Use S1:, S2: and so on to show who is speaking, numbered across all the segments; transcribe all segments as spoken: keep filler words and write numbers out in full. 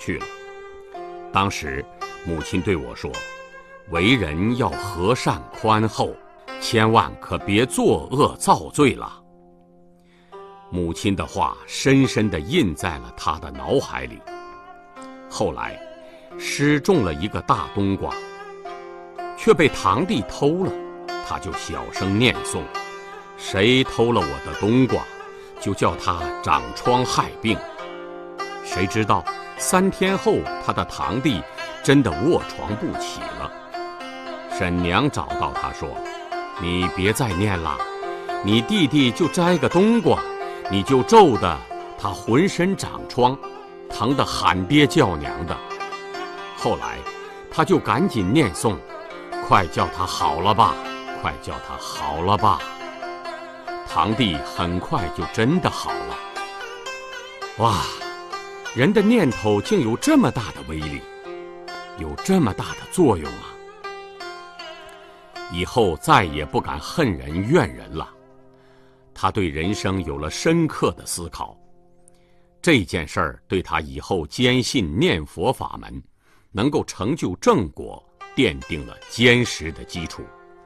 S1: 去了。当时母亲对我说，为人要和善宽厚，千万可别作恶造罪了。母亲的话深深地印在了他的脑海里。后来失种了一个大冬瓜，却被堂弟偷了，他就小声念诵，谁偷了我的冬瓜，就叫他长疮害病。谁知道三天后，他的堂弟真的卧床不起了。婶娘找到他说，你别再念了，你弟弟就摘个冬瓜，你就咒得他浑身长疮，疼得喊爹叫娘的。后来他就赶紧念诵，快叫他好了吧，快叫他好了吧。堂弟很快就真的好了。哇，人的念头竟有这么大的威力，有这么大的作用啊！以后再也不敢恨人怨人了。他对人生有了深刻的思考，这件事儿对他以后坚信念佛法门能够成就正果奠定了坚实的基础。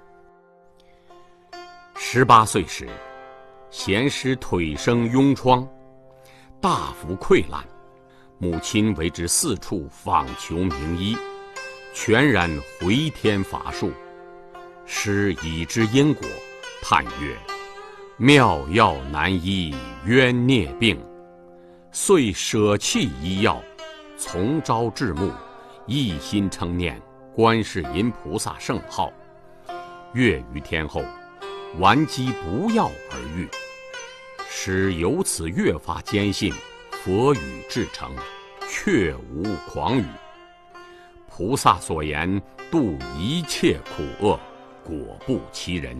S1: 十八岁时，贤师腿生痈疮，大幅溃烂，母亲为之四处访求名医，全然回天乏术。师已知因果，叹曰：妙药难医冤孽病，遂舍弃医药，从朝至暮，一心称念观世音菩萨圣号。月余天后，顽疾不药而愈。师由此越发坚信佛语至诚，确无诳语。菩萨所言度一切苦厄，果不其人。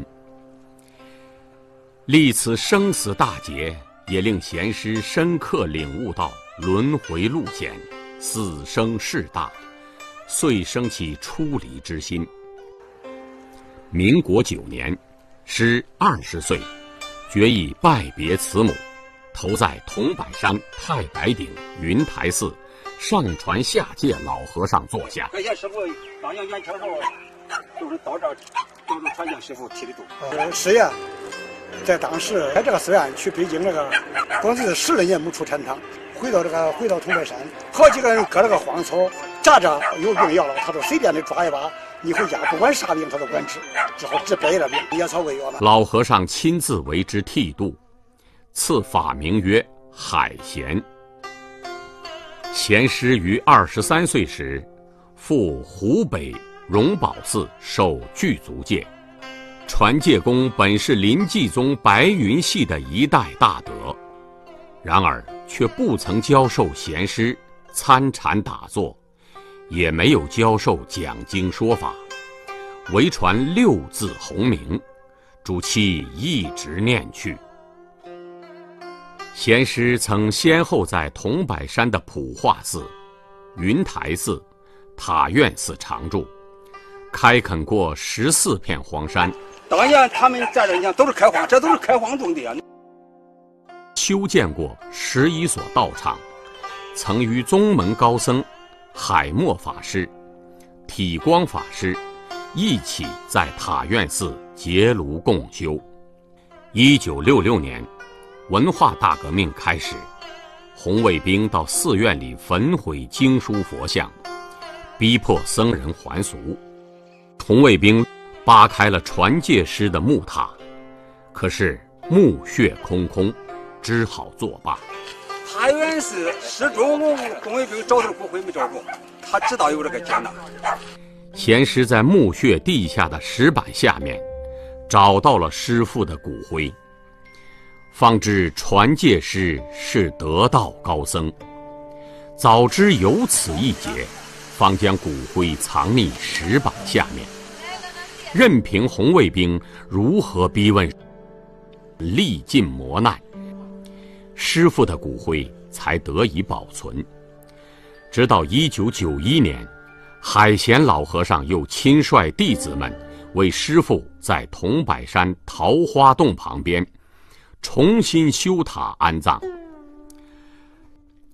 S1: 历此生死大劫，也令贤师深刻领悟到轮回路险，死生事大，遂生起出离之心。民国九年，师二十岁，决意拜别慈母，投在桐柏山太白顶云台寺上传下界老和尚座下。
S2: 感谢师傅当阳元朝后，都是到这儿，都是传向师傅提的度。
S3: 呃，是呀，在当时在这个寺院去北京那个，光是十来年没出禅堂，回到这个回到桐柏山，好几个人割了个荒草，扎着有病要了，他都随便的抓一把，你回家不管啥病他都管治，之后治别的病，野草为药了。
S1: 老和尚亲自为之剃度，赐法名曰海贤。贤师于二十三岁时，赴湖北荣宝寺受具足戒。传戒功本是临济宗白云系的一代大德，然而却不曾教授贤师参禅打坐，也没有教授讲经说法，唯传六字洪名，主其一直念去。贤师曾先后在桐柏山的普化寺、云台寺、塔院寺常住，开垦过十四片荒山。
S2: 当年他们在这，你看都是开荒，这都是开荒种的啊。
S1: 修建过十一所道场，曾与宗门高僧海默法师、体光法师一起在塔院寺结庐共修。一九六六年，文化大革命开始，红卫兵到寺院里焚毁经书佛像，逼迫僧人还俗。红卫兵扒开了传戒师的木塔，可是墓穴空空，只好作罢。
S2: 塔院寺始终红卫兵找到骨灰没找着，他知道有这个艰难。
S1: 贤师在墓穴地下的石板下面找到了师父的骨灰，方知传戒师是得道高僧。早知有此一劫，方将骨灰藏匿石板下面，任凭红卫兵如何逼问，历尽磨难，师父的骨灰才得以保存。直到一九九一年，海贤老和尚又亲率弟子们为师父在桐柏山桃花洞旁边重新修塔安葬。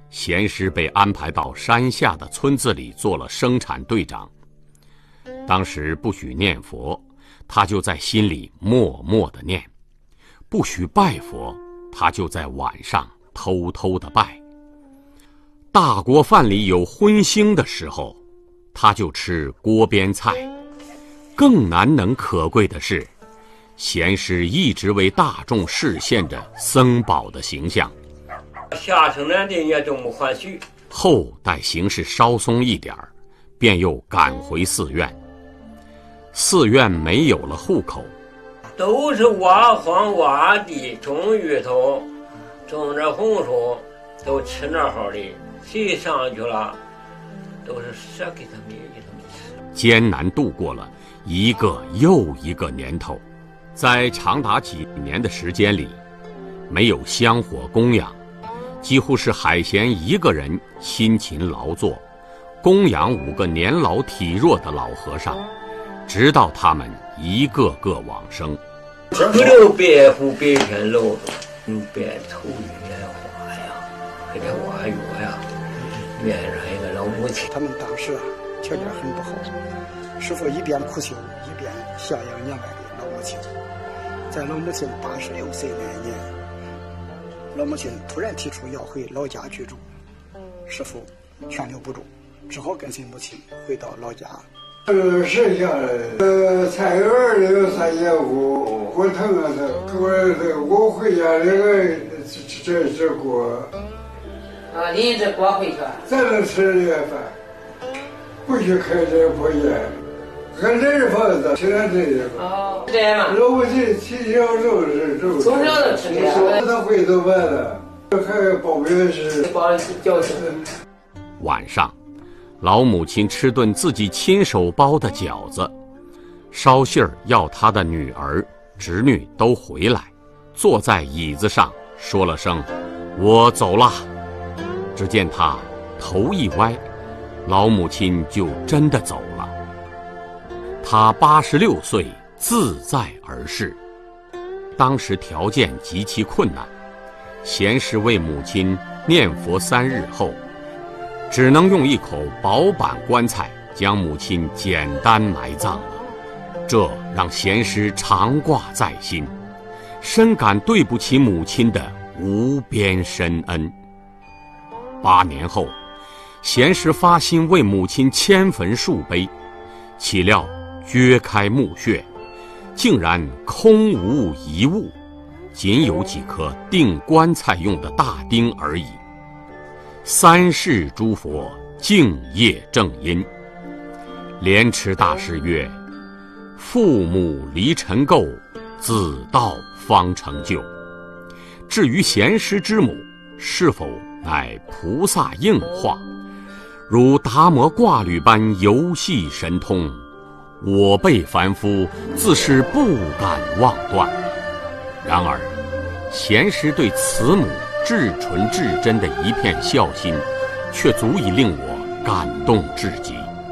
S1: 贤师被安排到山下的村子里做了生产队长。当时不许念佛，他就在心里默默地念；不许拜佛，他就在晚上偷偷地拜。大锅饭里有荤腥的时候，他就吃锅边菜。更难能可贵的是，贤师一直为大众示现着僧宝的形象。
S4: 下城南的也都没还许。
S1: 后待形势稍松一点儿，便又赶回寺院。寺院没有了户口，
S4: 都是挖荒挖地，种芋头，种着红薯，都吃那好的。谁上去了，都是舍给他们给他们吃。
S1: 艰难度过了一个又一个年头，在长达几年的时间里，没有香火供养，几乎是海贤一个人辛勤劳作，供养五个年老体弱的老和尚，直到他们一个个往生。
S4: 不留白虎白天露着，用白头玉莲花呀，给这挖药呀，面上一个老母亲。
S3: 他们当时啊条件很不好，师父一边苦修，一边孝养年迈的老母亲。在老母亲八十六岁那年，老母亲突然提出要回老家居住，师父劝留不住，只好跟随母亲回到老家。
S5: 呃，剩下的呃菜园里有三间屋，我疼啊疼，我这我回家这个这这这锅。
S6: 啊，你这锅回去？
S5: 咱能吃这饭，不许开这破烟，俺这是房子，现在这个。
S6: 哦，这样嘛。
S5: 老母亲从小就是就
S6: 从小就吃这个。
S5: 他回头完了，还包面是。
S6: 包饺子。
S1: 晚上，老母亲吃顿自己亲手包的饺子，捎信儿要她的女儿、侄女都回来，坐在椅子上说了声“我走了”。只见他头一歪，老母亲就真的走了。他八十六岁，自在而逝。当时条件极其困难，贤师为母亲念佛三日后，只能用一口薄板棺材将母亲简单埋葬了。这让贤师常挂在心，深感对不起母亲的无边深恩。八年后，贤师发心为母亲迁坟树碑，岂料掘开墓穴，竟然空无一物，仅有几颗钉棺材用的大钉而已。三世诸佛敬业正因，莲池大师曰：“父母离尘垢，子道方成就。”至于贤师之母是否乃菩萨应化，如达摩挂履般游戏神通，我辈凡夫自是不敢妄断。然而，贤师对慈母至纯至真的一片孝心，却足以令我感动至极。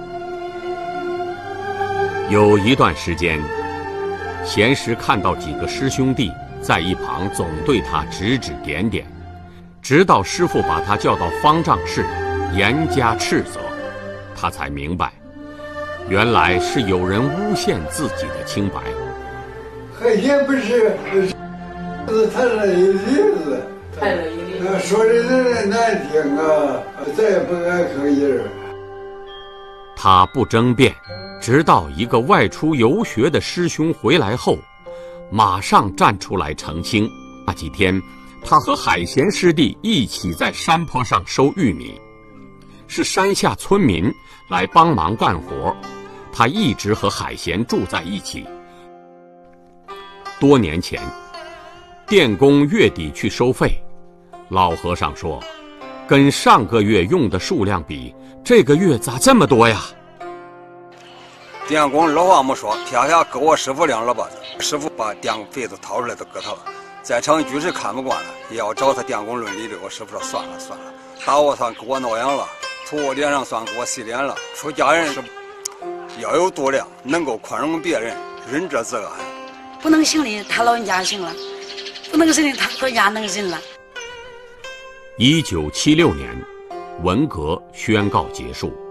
S1: 有一段时间，贤师看到几个师兄弟在一旁总对他指指点点，直到师父把他叫到方丈室，严加斥责，他才明白，原来是有人诬陷自己的清白。
S5: 海鲜不是是谈了一例子，
S6: 谈了一例
S5: 子，说的人难听啊，再也不敢吭音。
S1: 他不争辩，直到一个外出游学的师兄回来后，马上站出来澄清。那几天，他和海贤师弟一起在山坡上收玉米，是山下村民来帮忙干活，他一直和海贤住在一起。多年前，电工月底去收费，老和尚说，跟上个月用的数量比，这个月咋这么多呀？
S2: 电工老话没说，撇下给我师傅两耳巴子，师傅把电费子掏出来都给他了。在场居士看不惯了，也要找他电工论理的。我师傅说算了算了，打我算给我挠痒了，吐我脸上算给我洗脸了。出家人是要有度量，能够宽容别人，仁者自安。
S7: 不能行的他老人家行了，不能行的他老人家能忍了。
S1: 一九七六年，文革宣告结束。